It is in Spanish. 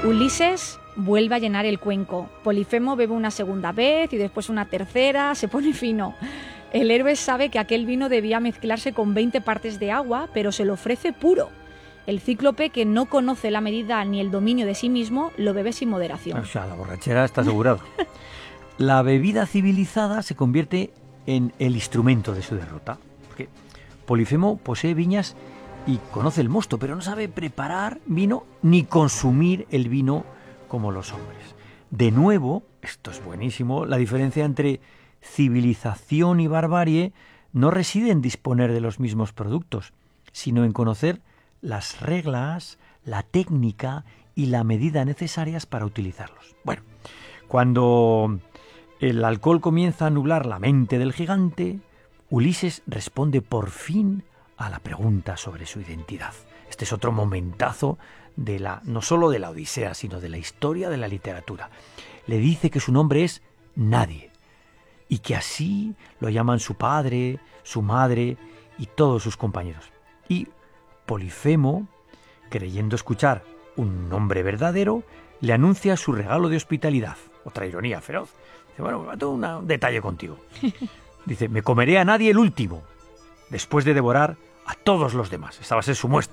Ulises vuelve a llenar el cuenco. Polifemo bebe una segunda vez y después una tercera, se pone fino. El héroe sabe que aquel vino debía mezclarse con 20 partes de agua, pero se lo ofrece puro. El cíclope, que no conoce la medida ni el dominio de sí mismo, lo bebe sin moderación. O sea, la borrachera está asegurada. La bebida civilizada se convierte en el instrumento de su derrota. Porque Polifemo posee viñas y conoce el mosto, pero no sabe preparar vino ni consumir el vino como los hombres. De nuevo, esto es buenísimo, la diferencia entre civilización y barbarie no reside en disponer de los mismos productos, sino en conocer las reglas, la técnica y la medida necesarias para utilizarlos. Bueno, cuando el alcohol comienza a nublar la mente del gigante, Ulises responde por fin a la pregunta sobre su identidad. Este es otro momentazo no solo de la Odisea, sino de la historia de la literatura. Le dice que su nombre es Nadie, y que así lo llaman su padre, su madre y todos sus compañeros. Y Polifemo, creyendo escuchar un nombre verdadero, le anuncia su regalo de hospitalidad. Otra ironía feroz. Dice, bueno, tengo un detalle contigo. Dice, me comeré a Nadie el último, después de devorar a todos los demás. Esta va a ser su muestra.